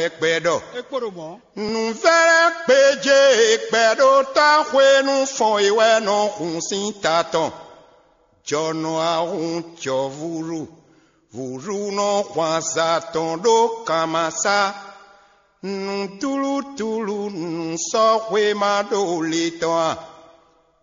ekpedo. Nous verrons péje ekpedo ta hwe nous font ewe non hunsin taton. Jono a hun chovuru. Vuru non hwansa tondo kamasa. Nous tulu nous so hwe mado litoa.